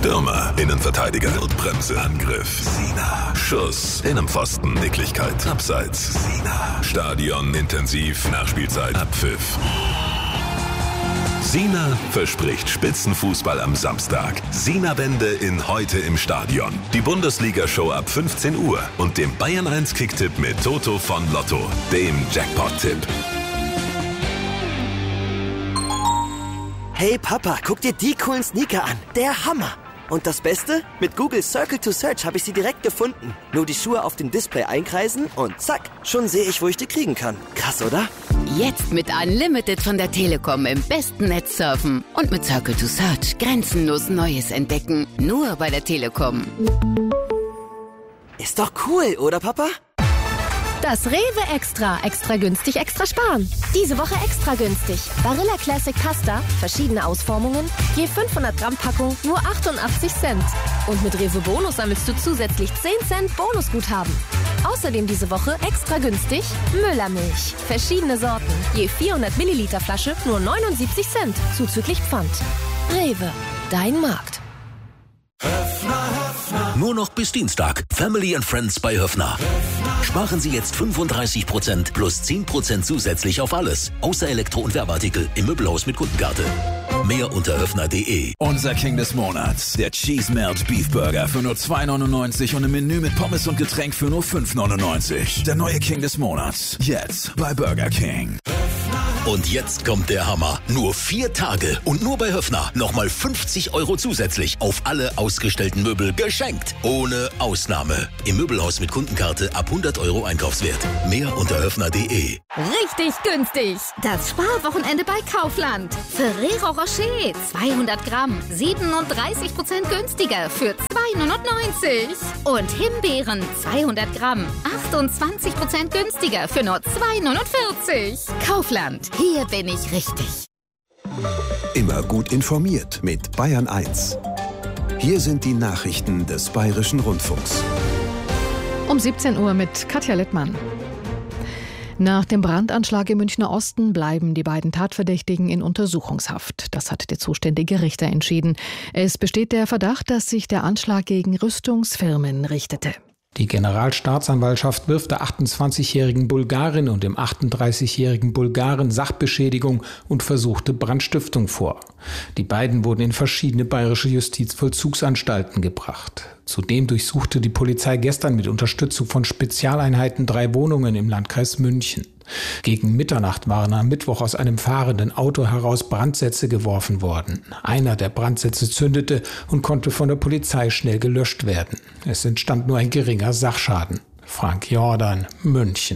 Stürmer, Innenverteidiger, Notbremse, Angriff, Sina, Schuss, Innenpfosten, Nicklichkeit, Abseits, Sina, Stadion, intensiv, Nachspielzeit, Abpfiff. Sina verspricht Spitzenfußball am Samstag. Sina-Wende in Heute im Stadion. Die Bundesliga-Show ab 15 Uhr und dem Bayern 1 Kicktipp mit Toto von Lotto, dem Jackpot-Tipp. Hey Papa, guck dir die coolen Sneaker an. Der Hammer. Und das Beste? Mit Google Circle to Search habe ich sie direkt gefunden. Nur die Schuhe auf dem Display einkreisen und zack, schon sehe ich, wo ich die kriegen kann. Krass, oder? Jetzt mit Unlimited von der Telekom im besten Netz surfen. Und mit Circle to Search grenzenlos Neues entdecken. Nur bei der Telekom. Ist doch cool, oder Papa? Das Rewe Extra. Extra günstig, extra sparen. Diese Woche extra günstig. Barilla Classic Pasta, verschiedene Ausformungen, je 500 Gramm Packung, nur 88 Cent. Und mit Rewe Bonus sammelst du zusätzlich 10 Cent Bonusguthaben. Außerdem diese Woche extra günstig Müllermilch. Verschiedene Sorten, je 400 Milliliter Flasche, nur 79 Cent, zuzüglich Pfand. Rewe, dein Markt. Nur noch bis Dienstag. Family and Friends bei Höffner. Sparen Sie jetzt 35% plus 10% zusätzlich auf alles. Außer Elektro- und Werbeartikel im Möbelhaus mit Kundenkarte. Mehr unter höffner.de. Unser King des Monats. Der Cheese Melt Beef Burger für nur 2,99 und ein Menü mit Pommes und Getränk für nur 5,99. Der neue King des Monats. Jetzt bei Burger King. Und jetzt kommt der Hammer. Nur 4 Tage und nur bei Höffner nochmal 50 € zusätzlich auf alle ausgestellten Möbel geschenkt. Ohne Ausnahme. Im Möbelhaus mit Kundenkarte ab 100 € Einkaufswert. Mehr unter höffner.de. Richtig günstig. Das Sparwochenende bei Kaufland. Ferrero Rocher 200 Gramm 37% günstiger für 2,99. Und Himbeeren 200 Gramm 28% günstiger für nur 2,49. Kaufland. Hier bin ich richtig. Immer gut informiert mit Bayern 1. Hier sind die Nachrichten des Bayerischen Rundfunks. Um 17 Uhr mit Katja Littmann. Nach dem Brandanschlag im Münchner Osten bleiben die beiden Tatverdächtigen in Untersuchungshaft. Das hat der zuständige Richter entschieden. Es besteht der Verdacht, dass sich der Anschlag gegen Rüstungsfirmen richtete. Die Generalstaatsanwaltschaft wirft der 28-jährigen Bulgarin und dem 38-jährigen Bulgaren Sachbeschädigung und versuchte Brandstiftung vor. Die beiden wurden in verschiedene bayerische Justizvollzugsanstalten gebracht. Zudem durchsuchte die Polizei gestern mit Unterstützung von Spezialeinheiten 3 Wohnungen im Landkreis München. Gegen Mitternacht waren am Mittwoch aus einem fahrenden Auto heraus Brandsätze geworfen worden. Einer der Brandsätze zündete und konnte von der Polizei schnell gelöscht werden. Es entstand nur ein geringer Sachschaden. Frank Jordan, München.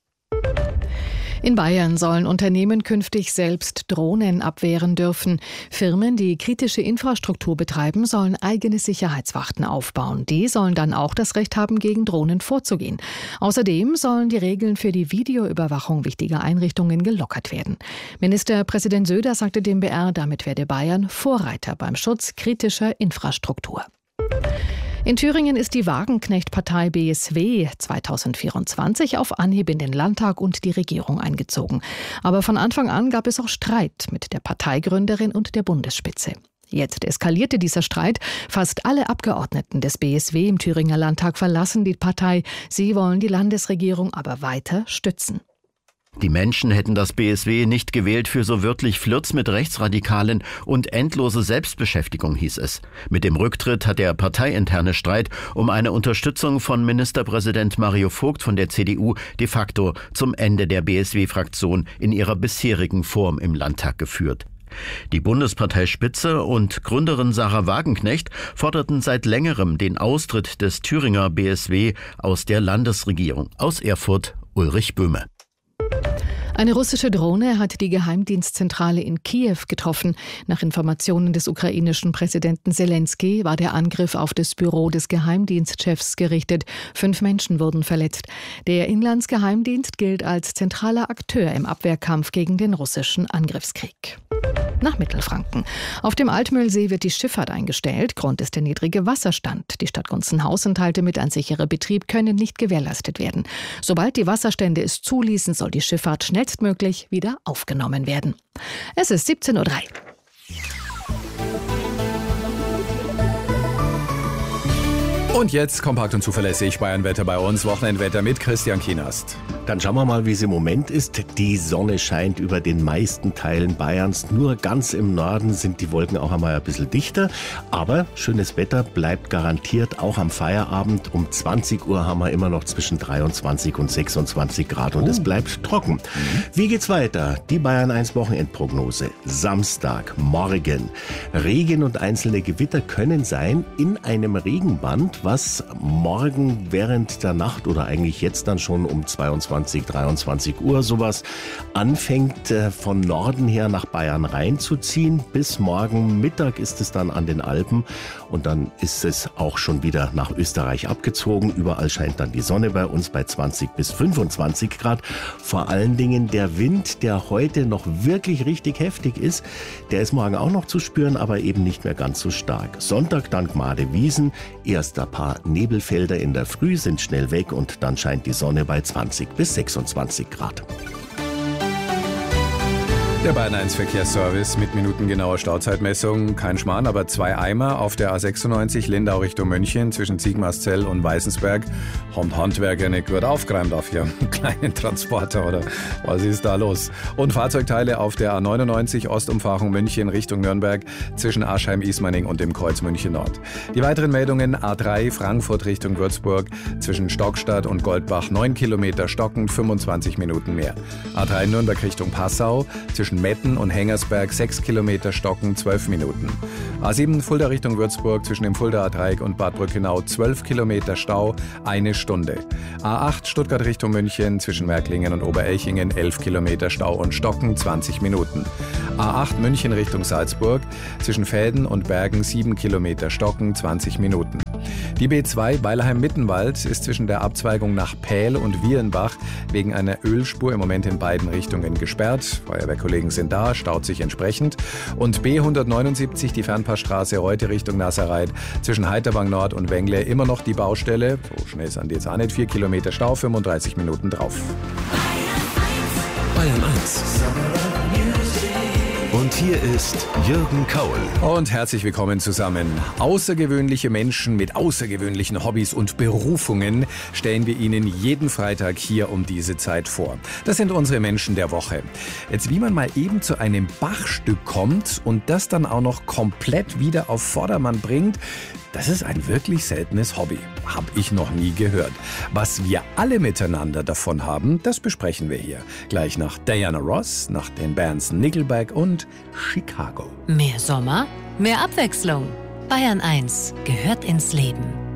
In Bayern sollen Unternehmen künftig selbst Drohnen abwehren dürfen. Firmen, die kritische Infrastruktur betreiben, sollen eigene Sicherheitswachten aufbauen. Die sollen dann auch das Recht haben, gegen Drohnen vorzugehen. Außerdem sollen die Regeln für die Videoüberwachung wichtiger Einrichtungen gelockert werden. Ministerpräsident Söder sagte dem BR, damit werde Bayern Vorreiter beim Schutz kritischer Infrastruktur. In Thüringen ist die Wagenknecht-Partei BSW 2024 auf Anhieb in den Landtag und die Regierung eingezogen. Aber von Anfang an gab es auch Streit mit der Parteigründerin und der Bundesspitze. Jetzt eskalierte dieser Streit. Fast alle Abgeordneten des BSW im Thüringer Landtag verlassen die Partei. Sie wollen die Landesregierung aber weiter stützen. Die Menschen hätten das BSW nicht gewählt für so wörtlich Flirts mit Rechtsradikalen und endlose Selbstbeschäftigung, hieß es. Mit dem Rücktritt hat der parteiinterne Streit um eine Unterstützung von Ministerpräsident Mario Vogt von der CDU de facto zum Ende der BSW-Fraktion in ihrer bisherigen Form im Landtag geführt. Die Bundesparteispitze und Gründerin Sarah Wagenknecht forderten seit längerem den Austritt des Thüringer BSW aus der Landesregierung. Aus Erfurt, Ulrich Böhme. Eine russische Drohne hat die Geheimdienstzentrale in Kiew getroffen. Nach Informationen des ukrainischen Präsidenten Selenskyj war der Angriff auf das Büro des Geheimdienstchefs gerichtet. 5 Menschen wurden verletzt. Der Inlandsgeheimdienst gilt als zentraler Akteur im Abwehrkampf gegen den russischen Angriffskrieg. Nach Mittelfranken. Auf dem Altmühlsee wird die Schifffahrt eingestellt. Grund ist der niedrige Wasserstand. Die Stadt Gunzenhausen teilte mit, ein sicherer Betrieb könne nicht gewährleistet werden. Sobald die Wasserstände es zuließen, soll die Schifffahrt schnellstmöglich wieder aufgenommen werden. Es ist 17:03 Uhr. Und jetzt kompakt und zuverlässig Bayern-Wetter bei uns. Wochenendwetter mit Christian Kienast. Dann schauen wir mal, wie es im Moment ist. Die Sonne scheint über den meisten Teilen Bayerns. Nur ganz im Norden sind die Wolken auch einmal ein bisschen dichter. Aber schönes Wetter bleibt garantiert auch am Feierabend. Um 20 Uhr haben wir immer noch zwischen 23 und 26 Grad und es bleibt trocken. Wie geht's weiter? Die Bayern 1 Wochenendprognose. Samstag, morgen. Regen und einzelne Gewitter können sein in einem Regenband, was morgen während der Nacht oder eigentlich jetzt dann schon um 22, 23 Uhr sowas anfängt von Norden her nach Bayern reinzuziehen. Bis morgen Mittag ist es dann an den Alpen und dann ist es auch schon wieder nach Österreich abgezogen. Überall scheint dann die Sonne bei uns bei 20 bis 25 Grad. Vor allen Dingen der Wind, der heute noch wirklich richtig heftig ist, der ist morgen auch noch zu spüren, aber eben nicht mehr ganz so stark. Sonntag dann Gmade Wiesen, erst ein paar Nebelfelder in der Früh sind schnell weg und dann scheint die Sonne bei 20 bis 26 Grad. Der Bayern 1 Verkehrsservice mit minutengenauer Stauzeitmessung. Kein Schmarrn, aber 2 Eimer auf der A96 Lindau Richtung München zwischen Ziegmarszell und Weißensberg. Haben Handwerker nicht gut aufgeräumt auf ihrem kleinen Transporter oder was ist da los? Und Fahrzeugteile auf der A99 Ostumfahrung München Richtung Nürnberg zwischen Aschheim-Ismaning und dem Kreuz München Nord. Die weiteren Meldungen: A3 Frankfurt Richtung Würzburg zwischen Stockstadt und Goldbach 9 Kilometer stockend, 25 Minuten mehr. A3 Nürnberg Richtung Passau zwischen Metten und Hengersberg 6 Kilometer stocken, 12 Minuten. A7 Fulda Richtung Würzburg zwischen dem Fuldaer Dreieck und Bad Brückenau 12 Kilometer Stau, 1 Stunde. A8 Stuttgart Richtung München zwischen Märklingen und Oberelchingen 11 Kilometer Stau und stocken, 20 Minuten. A8 München Richtung Salzburg zwischen Velden und Bergen 7 Kilometer stocken, 20 Minuten. Die B2 Weilheim-Mittenwald ist zwischen der Abzweigung nach Pähl und Wierenbach wegen einer Ölspur im Moment in beiden Richtungen gesperrt. Feuerwehrkollegen sind da, staut sich entsprechend. Und B179, die Fernpassstraße heute Richtung Nasserreit, zwischen Heiterwang Nord und Wengle immer noch die Baustelle. So schnell sind die jetzt auch nicht. 4 Kilometer Stau, 35 Minuten drauf. Bayern 1. Und hier ist Jürgen Kaul. Und herzlich willkommen zusammen. Außergewöhnliche Menschen mit außergewöhnlichen Hobbys und Berufungen stellen wir Ihnen jeden Freitag hier um diese Zeit vor. Das sind unsere Menschen der Woche. Jetzt, wie man mal eben zu einem Bachstück kommt und das dann auch noch komplett wieder auf Vordermann bringt, das ist ein wirklich seltenes Hobby. Hab ich noch nie gehört. Was wir alle miteinander davon haben, das besprechen wir hier. Gleich nach Diana Ross, nach den Bands Nickelback und Chicago. Mehr Sommer, mehr Abwechslung. Bayern 1 gehört ins Leben.